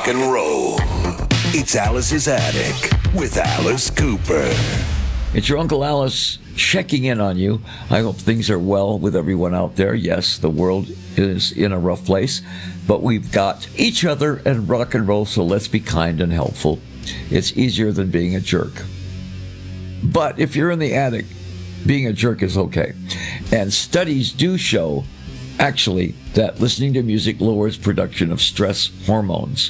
rock and roll. It's Alice's Attic with Alice Cooper. It's your Uncle Alice checking in on you. I hope things are well with everyone out there. Yes, the world is in a rough place, but we've got each other and rock and roll, so let's be kind and helpful. It's easier than being a jerk. But if you're in the attic, being a jerk is okay. And studies do show, actually, that listening to music lowers production of stress hormones.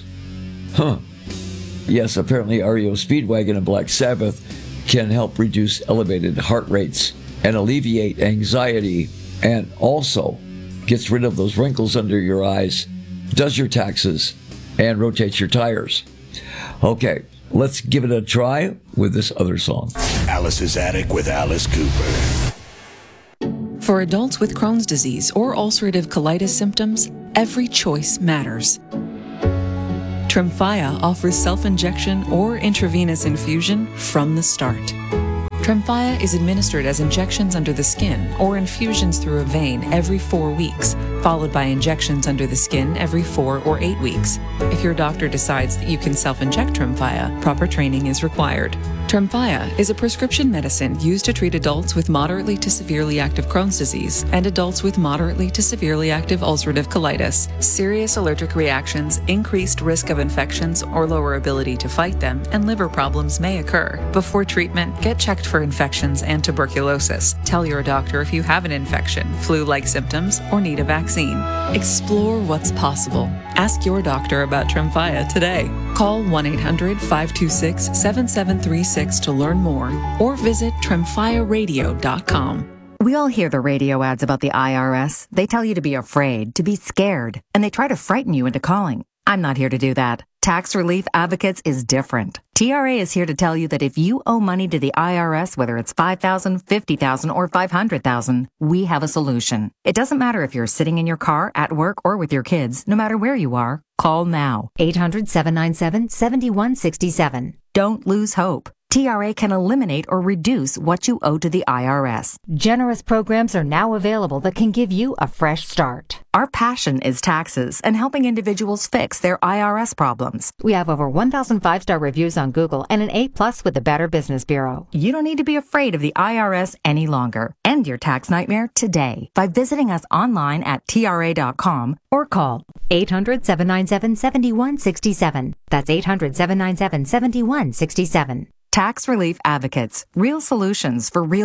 Yes, apparently REO Speedwagon and Black Sabbath can help reduce elevated heart rates and alleviate anxiety, and also gets rid of those wrinkles under your eyes, does your taxes, and rotates your tires. Okay, let's give it a try with this other song. Alice's Attic with Alice Cooper. For adults with Crohn's disease or ulcerative colitis symptoms, every choice matters. Tremfya offers self-injection or intravenous infusion from the start. Tremfya is administered as injections under the skin or infusions through a vein every 4 weeks, followed by injections under the skin every 4 or 8 weeks. If your doctor decides that you can self-inject Tremfya, proper training is required. Tremfya is a prescription medicine used to treat adults with moderately to severely active Crohn's disease and adults with moderately to severely active ulcerative colitis. Serious allergic reactions, increased risk of infections or lower ability to fight them, and liver problems may occur. Before treatment, get checked for infections and tuberculosis. Tell your doctor if you have an infection, flu-like symptoms, or need a vaccine. Explore what's possible. Ask your doctor about Tremfya today. Call 1-800-526-7736 to learn more or visit tremfyaradio.com. We all hear the radio ads about the IRS. They tell you to be afraid, to be scared, and they try to frighten you into calling. I'm not here to do that. Tax Relief Advocates is different. TRA is here to tell you that if you owe money to the IRS, whether it's $5,000, $50,000, or $500,000, we have a solution. It doesn't matter if you're sitting in your car, at work, or with your kids. No matter where you are, call now. 800-797-7167. Don't lose hope. TRA can eliminate or reduce what you owe to the IRS. Generous programs are now available that can give you a fresh start. Our passion is taxes and helping individuals fix their IRS problems. We have over 1,000 5-star reviews on Google and an A+ with the Better Business Bureau. You don't need to be afraid of the IRS any longer. End your tax nightmare today by visiting us online at TRA.com or call 800-797-7167. That's 800-797-7167. Tax Relief Advocates. Real solutions for real